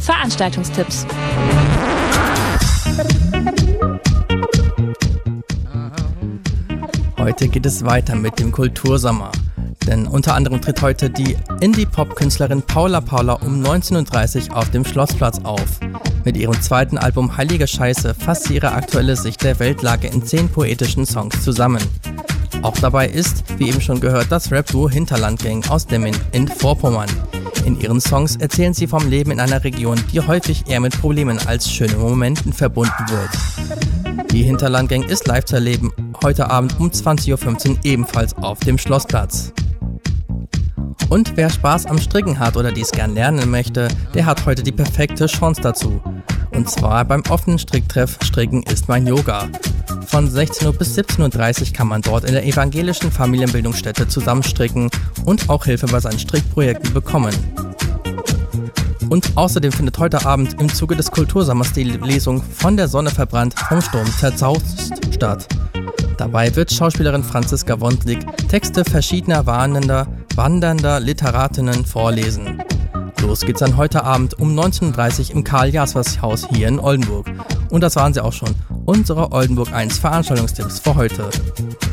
Veranstaltungstipps. Heute geht es weiter mit dem Kultursommer. Denn unter anderem tritt heute die Indie-Pop-Künstlerin Paula um 19:30 Uhr auf dem Schlossplatz auf. Mit ihrem zweiten Album Heilige Scheiße fasst sie ihre aktuelle Sicht der Weltlage in 10 poetischen Songs zusammen. Auch dabei ist, wie eben schon gehört, das Rap-Duo Hinterlandgang aus Demmin in Vorpommern. In ihren Songs erzählen sie vom Leben in einer Region, die häufig eher mit Problemen als schönen Momenten verbunden wird. Die Hinterlandgang ist live zu erleben, heute Abend um 20:15 Uhr ebenfalls auf dem Schlossplatz. Und wer Spaß am Stricken hat oder dies gern lernen möchte, der hat heute die perfekte Chance dazu. Und zwar beim offenen Stricktreff Stricken ist mein Yoga. Von 16 Uhr bis 17:30 Uhr kann man dort in der evangelischen Familienbildungsstätte zusammenstricken und auch Hilfe bei seinen Strickprojekten bekommen. Und außerdem findet heute Abend im Zuge des Kultursommers die Lesung Von der Sonne verbrannt, vom Sturm zerzaust statt. Dabei wird Schauspielerin Franziska Wondlik Texte verschiedener wandernder Literatinnen vorlesen. Los geht's dann heute Abend um 19:30 Uhr im Karl-Jaspers-Haus hier in Oldenburg. Und das waren sie auch schon, unsere Oldenburg 1 Veranstaltungstipps für heute.